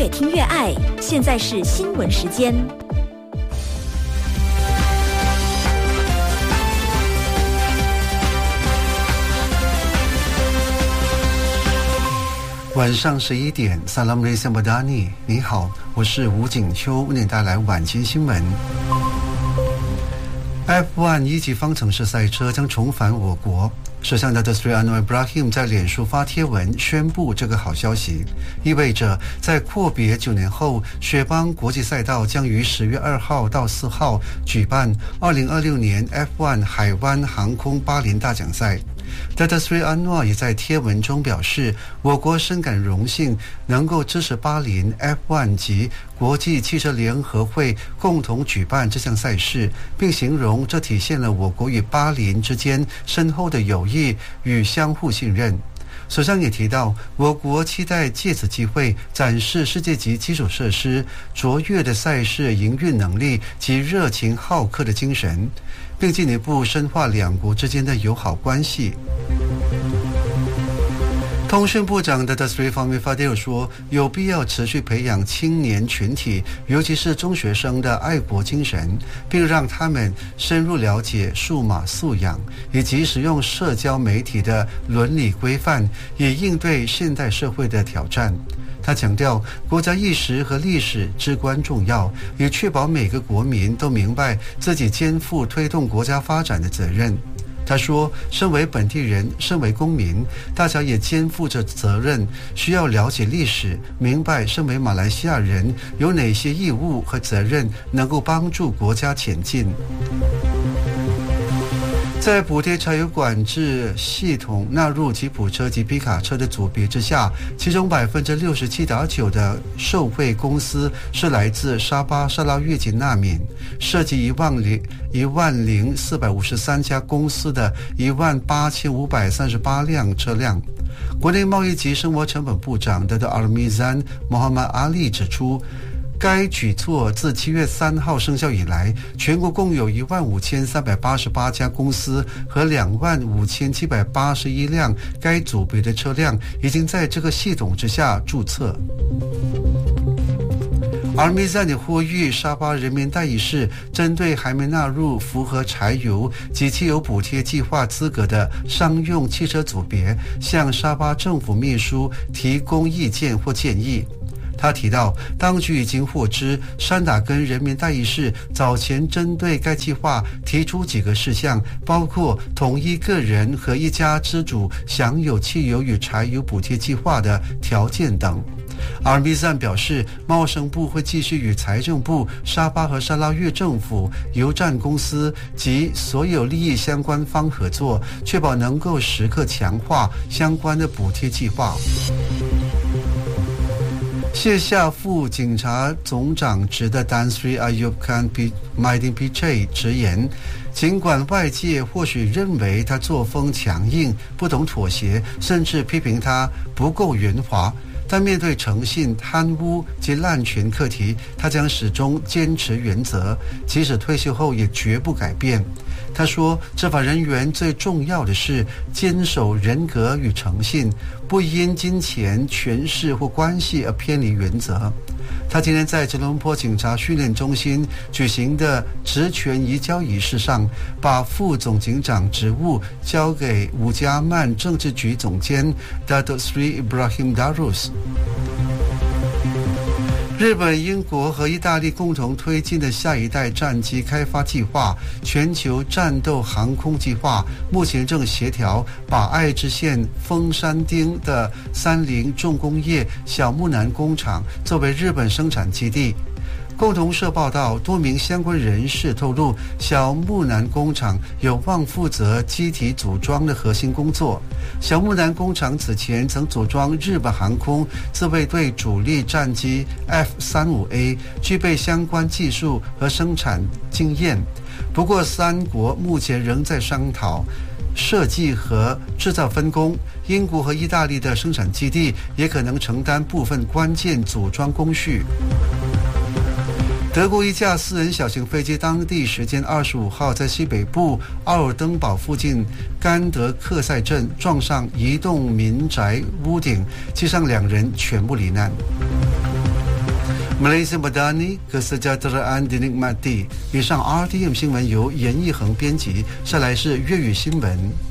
越听越爱。现在是新闻时间。 晚上11点 Assalamualaikum Badani， 你好，我是吴景秋，为你带来晚间新闻。F1 一级方程式赛车将重返我国。首相Datuk Seri Anwar Ibrahim 在脸书发贴文宣布这个好消息，意味着在阔别9年后，雪邦国际赛道将于10月2号到4号举办2026年 F1 海湾航空巴林大奖赛。Datuk Seri Anwar 也在贴文中表示，我国深感荣幸能够支持巴林 F1 及国际汽车联合会共同举办这项赛事，并形容这体现了我国与巴林之间深厚的友谊与相互信任。首相也提到，我国期待借此机会展示世界级基础设施、卓越的赛事营运能力及热情好客的精神，并进一步深化两国之间的友好关系。通讯部长的 Datuk Fahmi Fadil 说，有必要持续培养青年群体，尤其是中学生的爱国精神，并让他们深入了解数码素养以及使用社交媒体的伦理规范，以应对现代社会的挑战。他强调，国家意识和历史至关重要，以确保每个国民都明白自己肩负推动国家发展的责任。他说，身为本地人，身为公民，大家也肩负着责任，需要了解历史，明白身为马来西亚人有哪些义务和责任能够帮助国家前进。在补贴柴油管制系统纳入吉普车及皮卡车的组别之下，其中 67.9% 的受惠公司是来自沙巴、沙拉越及纳闽，涉及10453家公司的18538辆车辆。国内贸易及生活成本部长的阿尔米赞·穆罕默阿里指出，该举措自7月3号生效以来，全国共有15388家公司和25781辆该组别的车辆已经在这个系统之下注册。阿尔米赞也呼吁沙巴人民代议士针对还没纳入符合柴油及汽油补贴计划资格的商用汽车组别，向沙巴政府秘书提供意见或建议。他提到，当局已经获知山打根人民代议士早前针对该计划提出几个事项，包括统一个人和一家之主享有汽油与柴油补贴计划的条件等。阿尔米赞表示，贸生部会继续与财政部、沙巴和沙拉越政府、油站公司及所有利益相关方合作，确保能够时刻强化相关的补贴计划。卸下副警察总长职的Tan Sri Ayub Khan Maidin Pichai 直言，尽管外界或许认为他作风强硬、不懂妥协，甚至批评他不够圆滑，但面对诚信、贪污及滥权课题，他将始终坚持原则，即使退休后也绝不改变。他说，执法人员最重要的是坚守人格与诚信，不因金钱、权势或关系而偏离原则。他今天在吉隆坡警察训练中心举行的职权移交仪式上，把副总警长职务交给伍加曼政治局总监 Datuk Seri Ibrahim Darus。日本、英国和意大利共同推进的下一代战机开发计划——全球战斗航空计划，目前正协调把爱知县丰山町的三菱重工业小木南工厂作为日本生产基地。共同社报道，多名相关人士透露，小木南工厂有望负责机体组装的核心工作。小木南工厂此前曾组装日本航空自卫队主力战机 F-35A， 具备相关技术和生产经验。不过，三国目前仍在商讨设计和制造分工，英国和意大利的生产基地也可能承担部分关键组装工序。德国一架私人小型飞机当地时间25号在西北部奥尔登堡附近甘德克塞镇撞上移动民宅屋顶，机上2人全部罹难。 Malaysia Madani Kesejahteraan dinikmati。以上 RTM 新闻由严义恒编辑，下来是粤语新闻。